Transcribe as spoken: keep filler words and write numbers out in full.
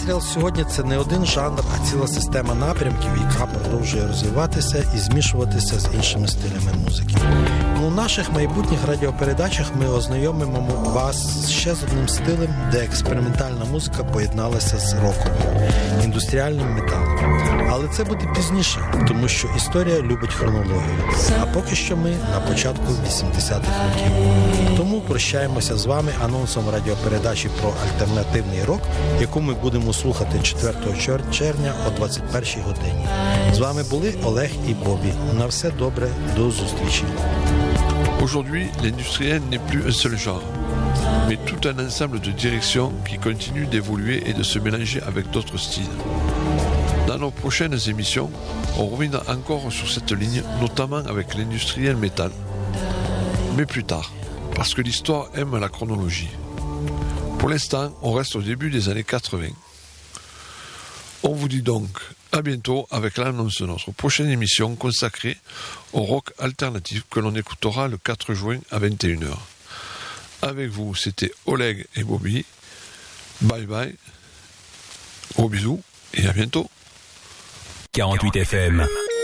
Industrial сьогодні – це не один жанр, а ціла система напрямків, яка продовжує розвиватися і змішуватися з іншими стилями музики. У наших майбутніх радіопередачах ми ознайомимо вас ще з одним стилем, де експериментальна музика поєдналася з роком, індустріальним металом. Але це буде пізніше, тому що історія любить хронологію. А поки що ми на початку вісімдесятих років. Тому прощаємося з вами анонсом радіопередачі про альтернативний рок, яку ми будемо слухати четвертого червня о двадцять першій годині. З вами були Олег і Бобі. На все добре, до зустрічі. Aujourd'hui, l'industriel n'est plus un seul genre, mais tout un ensemble de directions qui continuent d'évoluer et de se mélanger avec d'autres styles. Dans nos prochaines émissions, on reviendra encore sur cette ligne, notamment avec l'industriel métal. Mais plus tard, parce que l'histoire aime la chronologie. Pour l'instant, on reste au début des années quatre-vingts. On vous dit donc à bientôt avec l'annonce de notre prochaine émission consacrée au rock alternatif que l'on écoutera le quatre juin à vingt et une heures. Avec vous, c'était Oleg et Bobby. Bye bye. Gros bisous et à bientôt. quarante-huit F M.